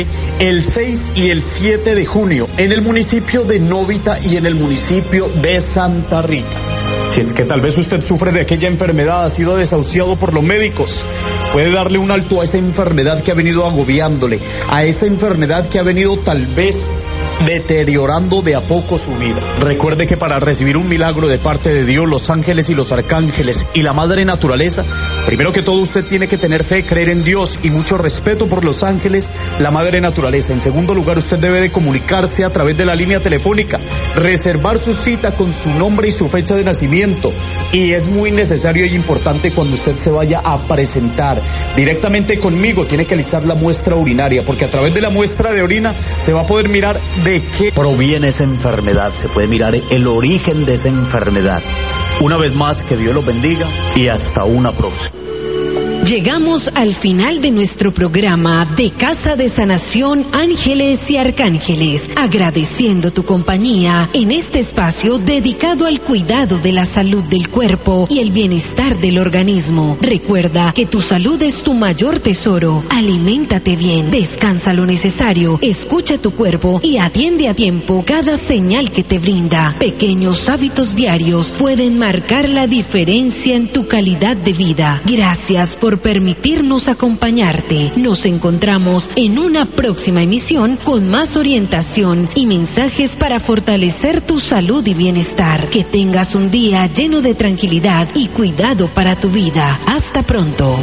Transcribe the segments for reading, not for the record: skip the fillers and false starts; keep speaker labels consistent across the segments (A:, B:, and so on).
A: el 6 y el 7 de junio en el municipio de Novita y en el municipio de Santa Rita. Si es que tal vez usted sufre de aquella enfermedad, ha sido desahuciado por los médicos, puede darle un alto a esa enfermedad que ha venido agobiándole, a esa enfermedad que ha venido tal vez deteriorando de a poco su vida. Recuerde que para recibir un milagro de parte de Dios, los ángeles y los arcángeles y la madre naturaleza, primero que todo usted tiene que tener fe, creer en Dios y mucho respeto por los ángeles, la madre naturaleza. En segundo lugar, usted debe de comunicarse a través de la línea telefónica, reservar su cita con su nombre y su fecha de nacimiento, y es muy necesario y importante cuando usted se vaya a presentar directamente conmigo, tiene que alistar la muestra urinaria, porque a través de la muestra de orina se va a poder mirar de qué proviene esa enfermedad, se puede mirar el origen de esa enfermedad. Una vez más, que Dios los bendiga y hasta una próxima.
B: Llegamos al final de nuestro programa de Casa de Sanación Ángeles y Arcángeles, agradeciendo tu compañía en este espacio dedicado al cuidado de la salud del cuerpo y el bienestar del organismo. Recuerda que tu salud es tu mayor tesoro. Aliméntate bien, descansa lo necesario, escucha tu cuerpo y atiende a tiempo cada señal que te brinda. Pequeños hábitos diarios pueden marcar la diferencia en tu calidad de vida. Gracias por permitirnos acompañarte. Nos encontramos en una próxima emisión con más orientación y mensajes para fortalecer tu salud y bienestar. Que tengas un día lleno de tranquilidad y cuidado para tu vida. Hasta pronto.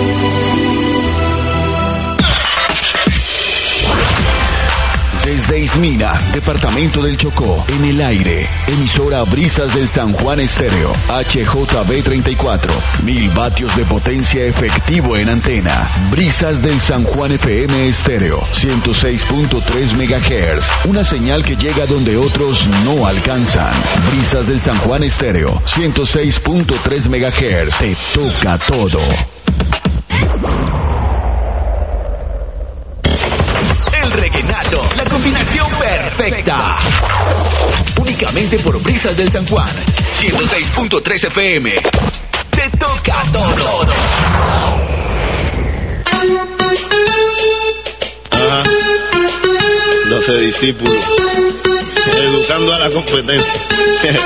C: Desde Ismina, departamento del Chocó, en el aire, emisora Brisas del San Juan Estéreo, HJB 34, 1000 vatios de potencia efectivo en antena. Brisas del San Juan FM Estéreo, 106.3 MHz, una señal que llega donde otros no alcanzan. Brisas del San Juan Estéreo, 106.3 MHz, te toca todo. La combinación perfecta. Únicamente por Brisas del San Juan, 106.3 FM. Te toca todo.
D: Ajá. 12 discípulos educando a la competencia.